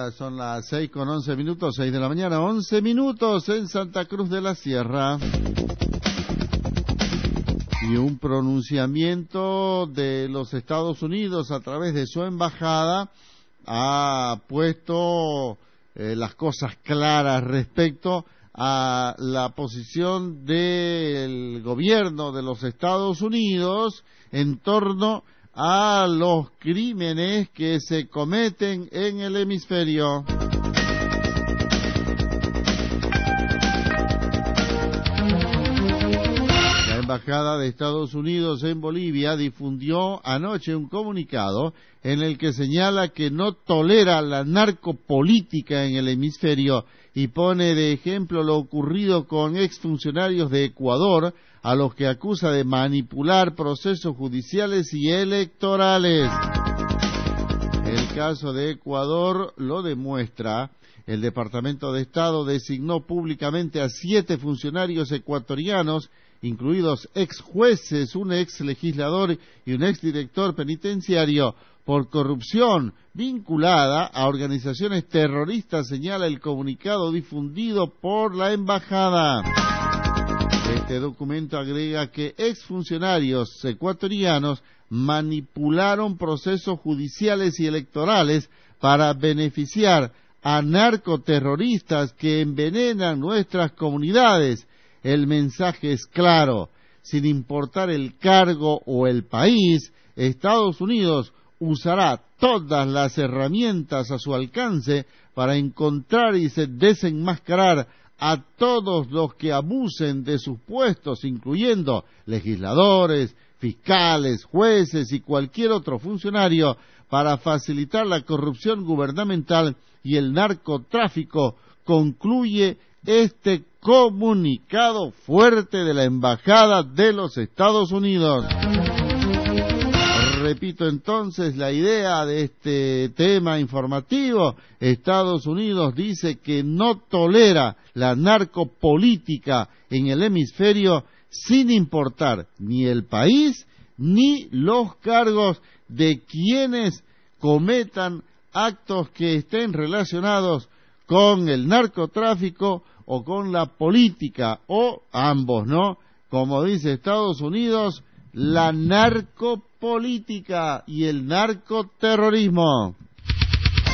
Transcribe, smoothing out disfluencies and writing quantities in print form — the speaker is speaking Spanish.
Ya son las 6:11, 6 de la mañana, 11 minutos en Santa Cruz de la Sierra. Y un pronunciamiento de los Estados Unidos a través de su embajada ha puesto las cosas claras respecto a la posición del gobierno de los Estados Unidos en torno a los crímenes que se cometen en el hemisferio. La Embajada de Estados Unidos en Bolivia difundió anoche un comunicado en el que señala que no tolera la narcopolítica en el hemisferio y pone de ejemplo lo ocurrido con exfuncionarios de Ecuador, a los que acusa de manipular procesos judiciales y electorales. El caso de Ecuador lo demuestra. El Departamento de Estado designó públicamente a 7 funcionarios ecuatorianos, incluidos ex jueces, un ex legislador y un ex director penitenciario, por corrupción vinculada a organizaciones terroristas, señala el comunicado difundido por la embajada. Este documento agrega que exfuncionarios ecuatorianos manipularon procesos judiciales y electorales para beneficiar a narcoterroristas que envenenan nuestras comunidades. El mensaje es claro: sin importar el cargo o el país, Estados Unidos usará todas las herramientas a su alcance para encontrar y desenmascarar a todos los que abusen de sus puestos, incluyendo legisladores, fiscales, jueces y cualquier otro funcionario, para facilitar la corrupción gubernamental y el narcotráfico, concluye este comunicado fuerte de la Embajada de los Estados Unidos. Repito entonces la idea de este tema informativo. Estados Unidos dice que no tolera la narcopolítica en el hemisferio, sin importar ni el país ni los cargos de quienes cometan actos que estén relacionados con el narcotráfico o con la política, o ambos, ¿no? Como dice Estados Unidos, la narcopolítica y el narcoterrorismo.